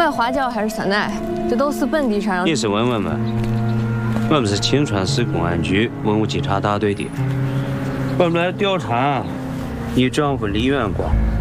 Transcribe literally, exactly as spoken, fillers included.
买花椒还是酸奶，这都是本地产。 你是问问嘛？我们是青川市公安局文物稽查大队的，我们来调查你丈夫李远光